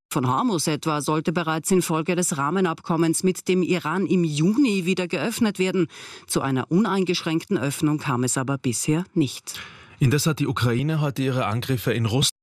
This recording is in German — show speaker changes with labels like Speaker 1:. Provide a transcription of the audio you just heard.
Speaker 1: von Hormuz etwa sollte bereits infolge des Rahmenabkommens mit dem Iran im Juni wieder geöffnet werden. Zu einer uneingeschränkten Öffnung kam es aber bisher nicht.
Speaker 2: Indes hat die Ukraine heute ihre Angriffe in Russland